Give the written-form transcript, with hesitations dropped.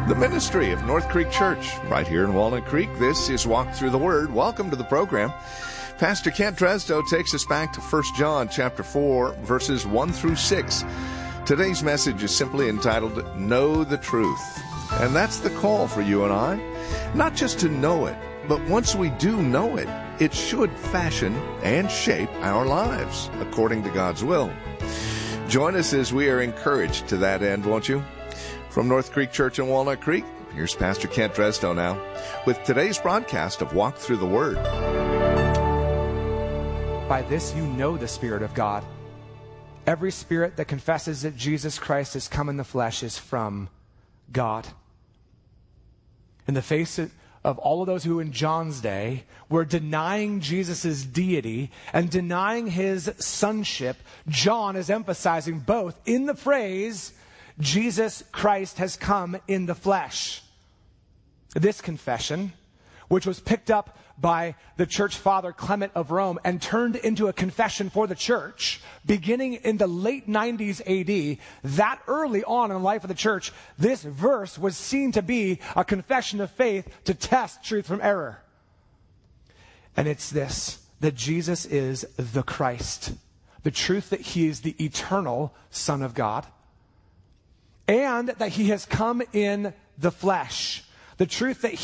The ministry of North Creek Church, right here in Walnut Creek. This is Walk Through the Word. Welcome to the program. Pastor Kent Dresdo takes us back to 1 John chapter 4, verses 1 through 6. Today's message is simply entitled, Know the Truth. And that's the call for you and I. Not just to know it, but once we do know it, it should fashion and shape our lives according to God's will. Join us as we are encouraged to that end, won't you? From North Creek Church in Walnut Creek, here's Pastor Kent Dresdo now with today's broadcast of Walk Through the Word. By this you know the Spirit of God. Every spirit that confesses that Jesus Christ has come in the flesh is from God. In the face of all of those who in John's day were denying Jesus' deity and denying his sonship, John is emphasizing both in the phrase, Jesus Christ has come in the flesh. This confession, which was picked up by the church father Clement of Rome and turned into a confession for the church, beginning in the late 90s AD, that early on in the life of the church, this verse was seen to be a confession of faith to test truth from error. And it's this, that Jesus is the Christ, the truth that he is the eternal Son of God, and that he has come in the flesh. The truth that